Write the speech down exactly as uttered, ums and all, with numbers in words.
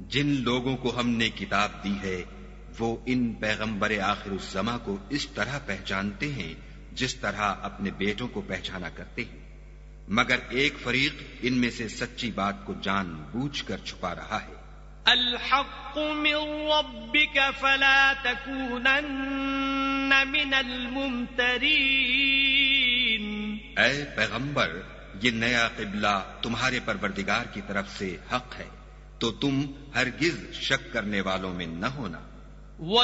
जिन लोगों को हमने किताब दी है वो इन पैगंबर आखिरुज़्ज़मा को इस तरह पहचानते हैं जिस तरह अपने बेटों को पहचाना करते हैं, मगर एक फरीक इनमें से सच्ची बात को जानबूझकर छुपा रहा है। अल-हक़्क़ु मिन रब्बिक फला तकूनन्न मिनल मुमतरीन। ऐ पैगंबर, ये नया क़िबला तुम्हारे परवरदिगार की तरफ से हक है, तो तुम हरगिज शक करने वालों में न होना।